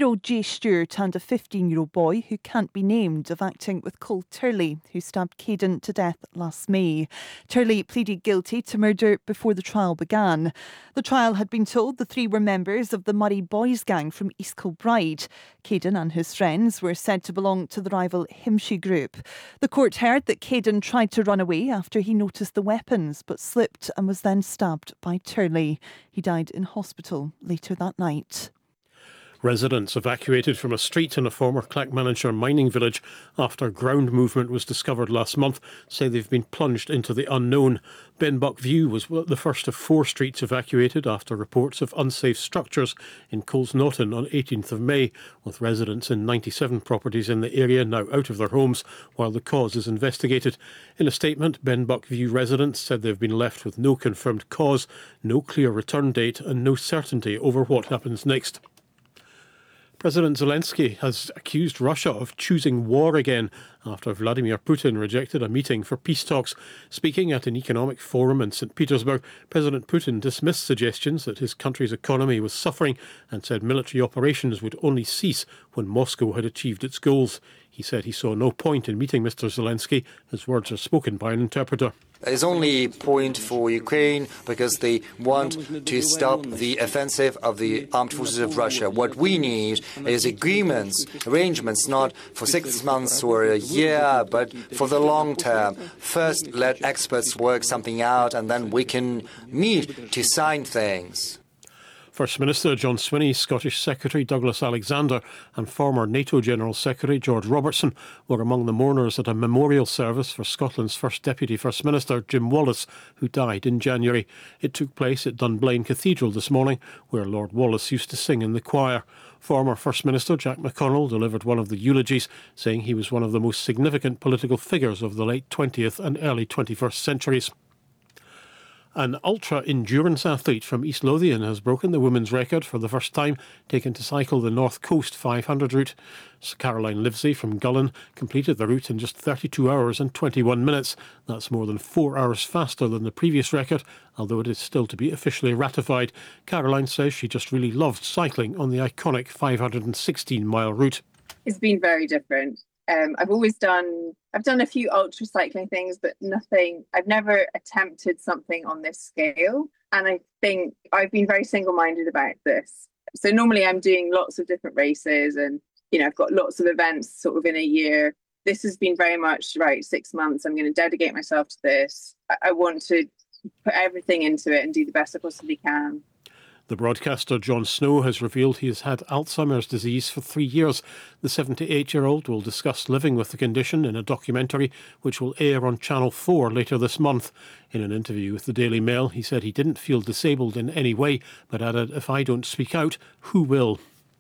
10-year-old Jay Stewart and a 15-year-old boy who can't be named of acting with Cole Turley, who stabbed Caden to death last May. Turley pleaded guilty to murder before the trial began. The trial had been told the three were members of the Murray Boys gang from East Kilbride. Caden and his friends were said to belong to the rival Himshi group. The court heard that Caden tried to run away after he noticed the weapons but slipped and was then stabbed by Turley. He died in hospital later that night. Residents evacuated from a street in a former Clackmannanshire mining village after ground movement was discovered last month say they've been plunged into the unknown. Benbuck View was the first of 4 streets evacuated after reports of unsafe structures in Colesnaughton on 18th of May, with residents in 97 properties in the area now out of their homes while the cause is investigated. In a statement, Benbuck View residents said they've been left with no confirmed cause, no clear return date and no certainty over what happens next. President Zelensky has accused Russia of choosing war again after Vladimir Putin rejected a meeting for peace talks. Speaking at an economic forum in St. Petersburg, President Putin dismissed suggestions that his country's economy was suffering and said military operations would only cease when Moscow had achieved its goals. He said he saw no point in meeting Mr. Zelensky. His words are spoken by an interpreter. There's only a point for Ukraine because they want to stop the offensive of the armed forces of Russia. What we need is agreements, arrangements, not for 6 months or a year, but for the long term. First, let experts work something out, and then we can meet to sign things. First Minister John Swinney, Scottish Secretary Douglas Alexander and former NATO General Secretary George Robertson were among the mourners at a memorial service for Scotland's first Deputy First Minister Jim Wallace, who died in January. It took place at Dunblane Cathedral this morning, where Lord Wallace used to sing in the choir. Former First Minister Jack McConnell delivered one of the eulogies, saying he was one of the most significant political figures of the late 20th and early 21st centuries. An ultra-endurance athlete from East Lothian has broken the women's record for the first time, taken to cycle the North Coast 500 route. Caroline Livesey from Gullen completed the route in just 32 hours and 21 minutes. That's more than 4 hours faster than the previous record, although it is still to be officially ratified. Caroline says she just really loved cycling on the iconic 516-mile route. It's been very different. I've done a few ultra cycling things, but I've never attempted something on this scale. And I think I've been very single-minded about this. So normally I'm doing lots of different races and, I've got lots of events sort of in a year. This has been very much, 6 months, I'm going to dedicate myself to this. I want to put everything into it and do the best I possibly can. The broadcaster Jon Snow has revealed he has had Alzheimer's disease for 3 years. The 78-year-old will discuss living with the condition in a documentary which will air on Channel 4 later this month. In an interview with the Daily Mail, he said he didn't feel disabled in any way, but added, "If I don't speak out, who will?"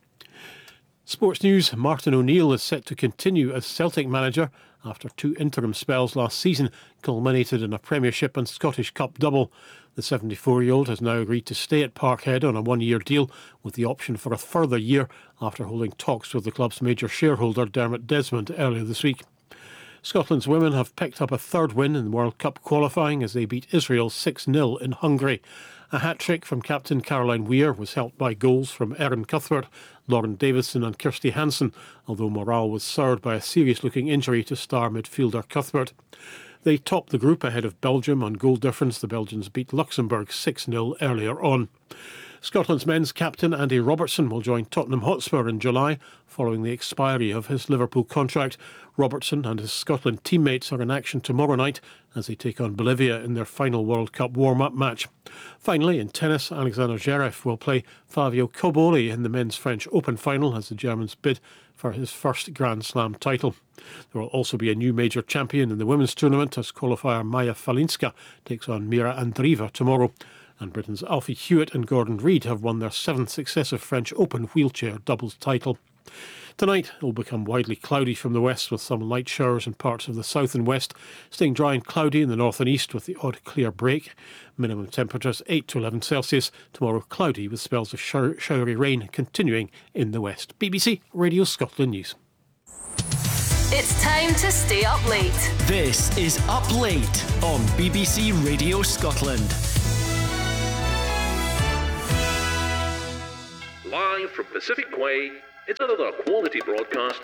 Sports news, Martin O'Neill is set to continue as Celtic manager after 2 interim spells last season culminated in a Premiership and Scottish Cup double. The 74-year-old has now agreed to stay at Parkhead on a 1-year deal with the option for a further year after holding talks with the club's major shareholder Dermot Desmond earlier this week. Scotland's women have picked up a 3rd win in World Cup qualifying as they beat Israel 6-0 in Hungary. A hat-trick from captain Caroline Weir was helped by goals from Erin Cuthbert, Lauren Davison and Kirsty Hansen, although morale was soured by a serious-looking injury to star midfielder Cuthbert. They topped the group ahead of Belgium on goal difference. The Belgians beat Luxembourg 6-0 earlier on. Scotland's men's captain Andy Robertson will join Tottenham Hotspur in July following the expiry of his Liverpool contract. Robertson and his Scotland teammates are in action tomorrow night as they take on Bolivia in their final World Cup warm-up match. Finally, in tennis, Alexander Zverev will play Fabio Cobolli in the men's French Open final as the German's bid for his first Grand Slam title. There will also be a new major champion in the women's tournament as qualifier Maja Falinska takes on Mira Andreeva tomorrow. And Britain's Alfie Hewitt and Gordon Reid have won their 7th successive French Open wheelchair doubles title. Tonight it will become widely cloudy from the west with some light showers in parts of the south and west, staying dry and cloudy in the north and east with the odd clear break. Minimum temperatures 8 to 11 Celsius. Tomorrow cloudy with spells of showery rain continuing in the west. BBC Radio Scotland News. It's time to stay up late. This is Up Late on BBC Radio Scotland. Live from Pacific Way, It's another quality broadcast